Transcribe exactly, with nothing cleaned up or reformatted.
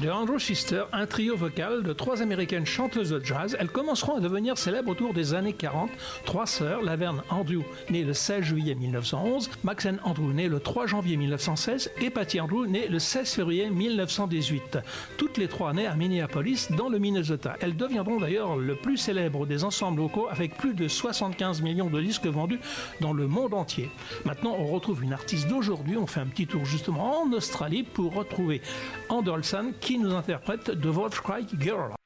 The Andrews Sisters, un trio vocal de trois américaines chanteuses de jazz. Elles commenceront à devenir célèbres autour des années quarante. Trois sœurs, Laverne Andrew, née le seize juillet mille neuf cent onze, Maxine Andrew, née le trois janvier mille neuf cent seize, et Patty Andrew, née le seize février mille neuf cent dix-huit. Toutes les trois nées à Minneapolis, dans le Minnesota. Elles deviendront d'ailleurs le plus célèbre des ensembles locaux, avec plus de soixante-quinze millions de disques vendus dans le monde entier. Maintenant, on retrouve une artiste d'aujourd'hui. On fait un petit tour justement en Australie pour retrouver Anderson qui nous interprète The Wolf Cry Girl.